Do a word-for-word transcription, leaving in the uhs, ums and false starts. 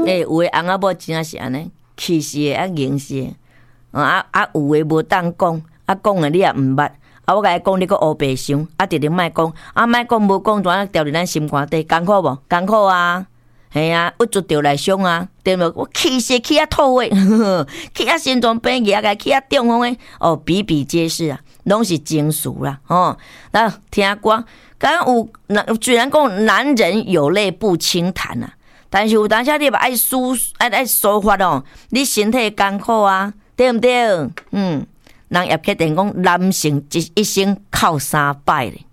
诶，有诶翁仔某真正是安尼，气势诶，啊硬势诶，啊啊有诶无当讲，啊讲诶你也毋捌，啊我甲你讲，你佫乌白想，啊直直莫讲，啊莫讲无讲，怎啊掉伫咱心肝底，艰苦无？艰苦啊！嘿啊，郁卒着来伤啊，对无？我气势气啊吐诶，气啊心脏病去啊，个气啊中风诶，哦比比皆是啊，拢是情绪啦，吼。那听歌，敢有虽然讲男人有泪不轻弹啊，但是有当时你嘛爱抒爱爱抒发哦，你身体艰苦啊，对毋对？嗯，人也确定讲男性一一生靠三摆咧。